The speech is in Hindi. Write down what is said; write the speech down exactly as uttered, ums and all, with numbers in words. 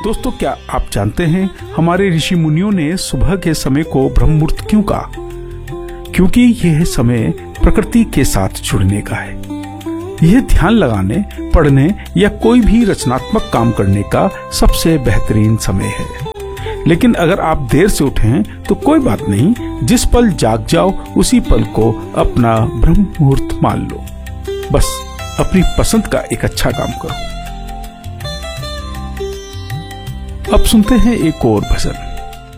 दोस्तों, क्या आप जानते हैं हमारे ऋषि मुनियों ने सुबह के समय को ब्रह्म मुहूर्त क्यों कहा? क्योंकि यह समय प्रकृति के साथ जुड़ने का है। यह ध्यान लगाने, पढ़ने या कोई भी रचनात्मक काम करने का सबसे बेहतरीन समय है। लेकिन अगर आप देर से उठें तो कोई बात नहीं, जिस पल जाग जाओ उसी पल को अपना ब्रह्म मुहूर्त मान लो। बस अपनी पसंद का एक अच्छा काम करो। अब सुनते हैं एक और भजन।